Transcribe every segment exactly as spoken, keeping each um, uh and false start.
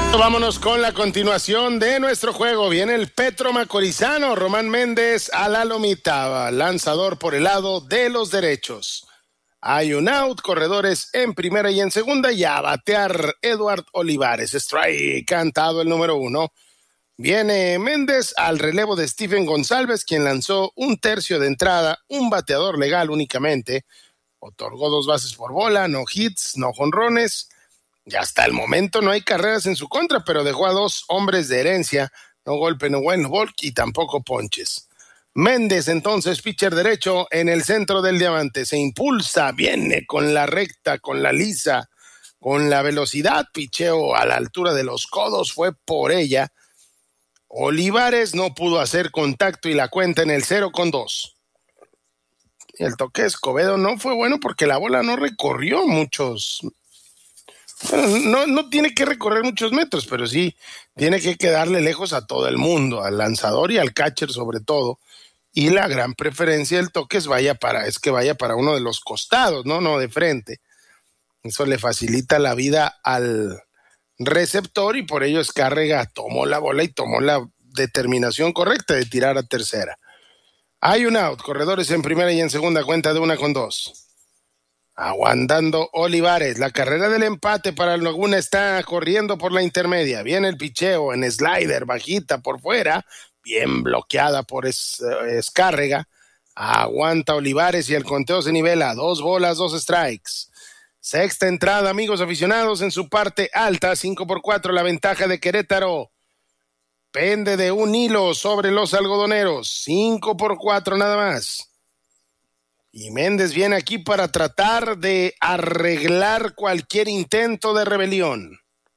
Vámonos con la continuación de nuestro juego. Viene el Petro Macorizano, Román Méndez a la lomita, lanzador por el lado de los derechos. Hay un out, corredores en primera y en segunda, y a batear Eduard Olivares. Strike cantado el número uno. Viene Méndez al relevo de Stephen González, quien lanzó un tercio de entrada, un bateador legal únicamente. Otorgó dos bases por bola, no hits, no jonrones. Y hasta el momento no hay carreras en su contra, pero dejó a dos hombres de herencia, no golpe, no buen walk y tampoco ponches. Méndez, entonces, pitcher derecho en el centro del diamante, se impulsa, viene con la recta, con la lisa, con la velocidad, picheo a la altura de los codos, fue por ella. Olivares no pudo hacer contacto y la cuenta en el cero con dos. Y el toque de Escobedo no fue bueno porque la bola no recorrió muchos. Bueno, no, no tiene que recorrer muchos metros, pero sí tiene que quedarle lejos a todo el mundo, al lanzador y al catcher sobre todo. Y la gran preferencia del toque es, vaya para, es que vaya para uno de los costados, no, no de frente. Eso le facilita la vida al receptor y por ello Escárrega tomó la bola y tomó la determinación correcta de tirar a tercera. Hay un out, corredores en primera y en segunda, cuenta de una con dos. Aguantando Olivares, la carrera del empate para el Laguna está corriendo por la intermedia. Viene el picheo en slider, bajita por fuera, bien bloqueada por es, Escárrega. Aguanta Olivares y el conteo se nivela, dos bolas, dos strikes. Sexta entrada, amigos aficionados, en su parte alta, cinco por cuatro, la ventaja de Querétaro. Pende de un hilo sobre los algodoneros, cinco por cuatro nada más. Y Méndez viene aquí para tratar de arreglar cualquier intento de rebelión.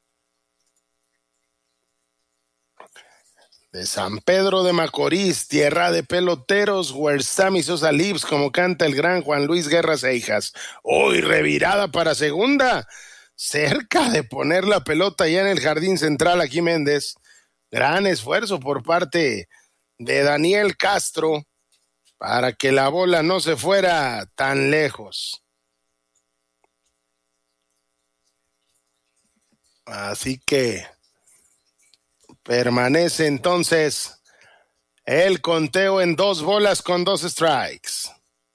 De San Pedro de Macorís, tierra de peloteros, where Sammy Sosa lives, como canta el gran Juan Luis Guerra Seijas. Hoy revirada para segunda, cerca de poner la pelota ya en el jardín central aquí Méndez. Gran esfuerzo por parte de Daniel Castro para que la bola no se fuera tan lejos. Así que permanece entonces el conteo en dos bolas con dos strikes.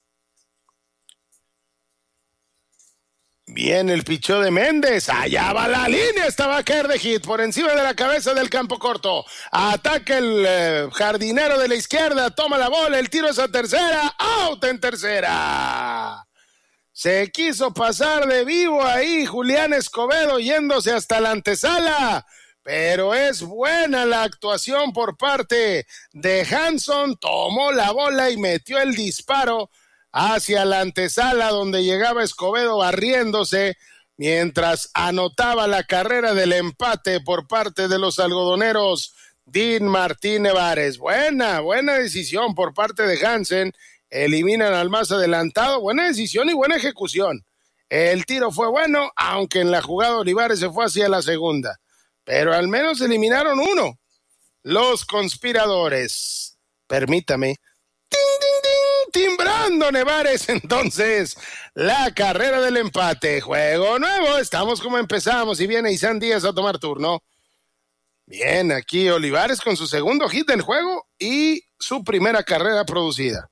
Viene el picheo de Méndez, allá va la línea, esta va a caer de hit por encima de la cabeza del campo corto. Ataca el eh, jardinero de la izquierda, toma la bola, el tiro es a tercera, out en tercera. Se quiso pasar de vivo ahí Julián Escobedo yéndose hasta la antesala, pero es buena la actuación por parte de Hanson, tomó la bola y metió el disparo hacia la antesala donde llegaba Escobedo barriéndose mientras anotaba la carrera del empate por parte de los algodoneros Dean Martín Nevares. Buena, buena decisión por parte de Hansen, eliminan al más adelantado, buena decisión y buena ejecución. El tiro fue bueno, aunque en la jugada Olivares se fue hacia la segunda, pero al menos eliminaron uno. Los conspiradores, permítame, timbrando Nevares entonces la carrera del empate. Juego nuevo, estamos como empezamos y viene Isan Díaz a tomar turno. Bien, aquí Olivares con su segundo hit del juego y su primera carrera producida.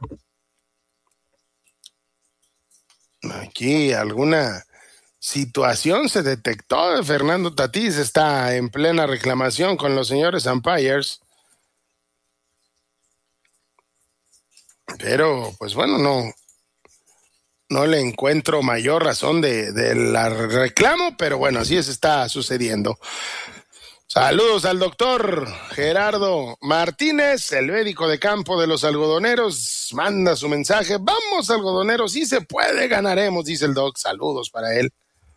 Aquí alguna situación se detectó. Fernando Tatís está en plena reclamación con los señores umpires. Pero, pues bueno, no, no le encuentro mayor razón de, de la reclamo, pero bueno, así es, está sucediendo. Saludos al doctor Gerardo Martínez, el médico de campo de los algodoneros, manda su mensaje. Vamos, algodoneros, si se puede, ganaremos, dice el doc. Saludos para él.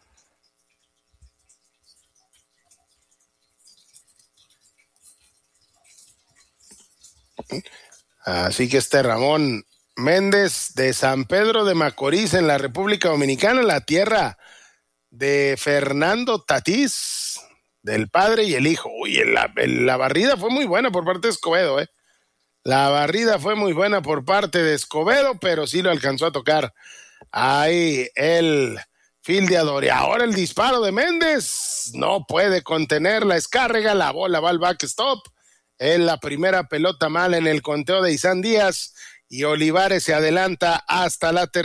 Así que este Ramón Méndez de San Pedro de Macorís en la República Dominicana, la tierra de Fernando Tatís, del padre y el hijo. Uy, la, la barrida fue muy buena por parte de Escobedo, ¿eh? La barrida fue muy buena por parte de Escobedo, pero sí lo alcanzó a tocar ahí el fildeador. Y ahora el disparo de Méndez no puede contener la descarga, la bola va al backstop. Es la primera pelota mala en el conteo de Isan Díaz y Olivares se adelanta hasta la tercera.